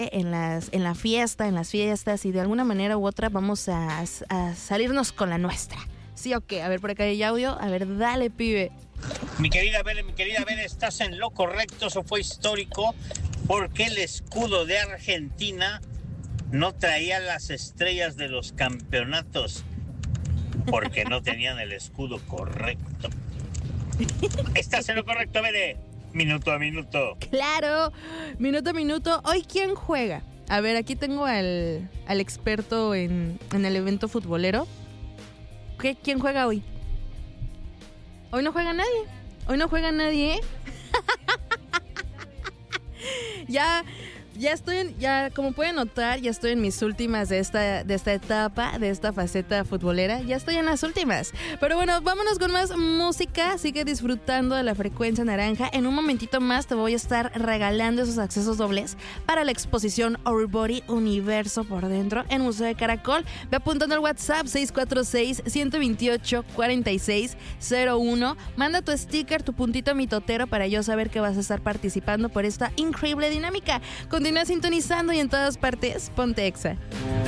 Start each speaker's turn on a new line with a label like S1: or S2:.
S1: en las fiestas y de alguna manera u otra vamos a salirnos con la nuestra. ¿Sí o qué? A ver, por acá hay audio. A ver, dale, pibe.
S2: Mi querida Bere, estás en lo correcto. Eso fue histórico porque el escudo de Argentina no traía las estrellas de los campeonatos porque no tenían el escudo correcto. Estás en lo correcto, Bere. Minuto a minuto.
S1: Claro, minuto a minuto. ¿Hoy quién juega? A ver, aquí tengo al experto en el evento futbolero. ¿Quién juega hoy? Hoy no juega nadie. Ya estoy, como pueden notar, ya estoy en mis últimas de esta etapa, de esta faceta futbolera. Ya estoy en las últimas. Pero bueno, vámonos con más música. Sigue disfrutando de la frecuencia naranja. En un momentito más te voy a estar regalando esos accesos dobles para la exposición Our Body Universo por Dentro en Museo de Caracol. Ve apuntando al WhatsApp 646-128-4601. Manda tu sticker, tu puntito mitotero para yo saber que vas a estar participando por esta increíble dinámica. Continúa sintonizando y en todas partes, ponte Exa.